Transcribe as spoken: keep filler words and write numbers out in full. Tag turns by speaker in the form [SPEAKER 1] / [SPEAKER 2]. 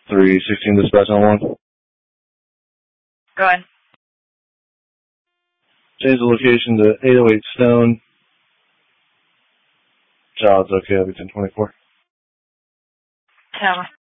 [SPEAKER 1] three sixteen dispatch on one.
[SPEAKER 2] Go ahead.
[SPEAKER 1] Change the location to eight oh eight Stone. Child's okay, I'll be ten twenty-four.
[SPEAKER 2] Tower.